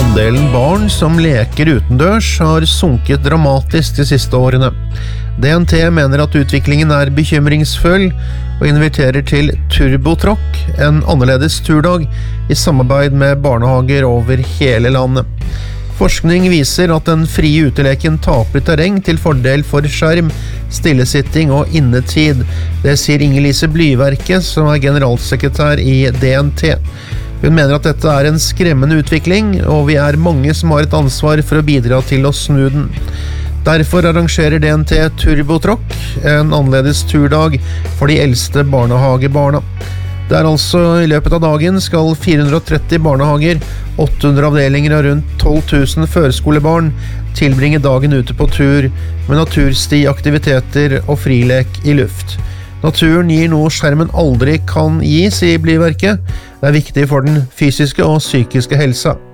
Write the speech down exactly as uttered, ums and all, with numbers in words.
Andelen barn som leker utendørs har sunket dramatisk de siste årene. D N T mener at utviklingen er bekymringsfull og inviterer til turbotråkk, en annerledes turdag i samarbeid med barnehager over hele landet. Forskning viser at den frie uteleken taper terreng til fordel for skjerm, stillesitting og innetid. Det sier Inger-Lise Blyverke, som er generalsekretær i D N T. Hun mener at dette er en skremmende utvikling, og vi er mange som har et ansvar for å bidra til å snu den. Derfor arrangerer D N T Turbotråkk, en annerledes turdag for de eldste barnehagebarna. Det er altså i løpet av dagen skal fire hundre og tretti barnehager, åtte hundre avdelinger og rundt tolv tusen førskolebarn tilbringe dagen ute på tur med natursti, aktiviteter og frilek i luft. Naturen gir noe skjermen aldri kan gi, sier Blyverke. Det er viktig for den fysiske og psykiske helsa.